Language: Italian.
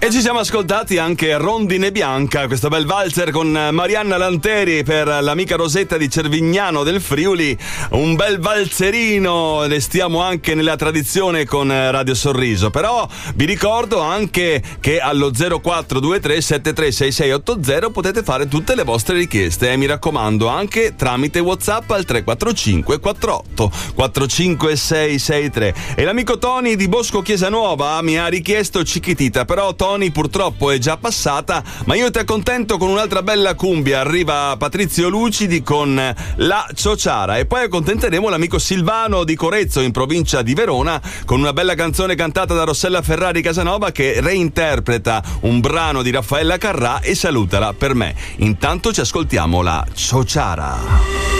E ci siamo ascoltati anche Rondine Bianca, questo bel valzer con Marianna Lanteri per l'amica Rosetta di Cervignano del Friuli, un bel valzerino, restiamo anche nella tradizione con Radio Sorriso, però vi ricordo anche che allo 0423 736680 potete fare tutte le vostre richieste, mi raccomando, anche tramite WhatsApp al 345 48 45663. E l'amico Tony di Bosco Chiesanuova mi ha richiesto Chiquitita, però Tony purtroppo è già passata, ma io ti accontento con un'altra bella cumbia. Arriva Patrizio Lucidi con La Ciociara e poi accontenteremo l'amico Silvano di Corezzo in provincia di Verona con una bella canzone cantata da Rossella Ferrari Casanova che reinterpreta un brano di Raffaella Carrà e salutala per me. Intanto ci ascoltiamo La Ciociara.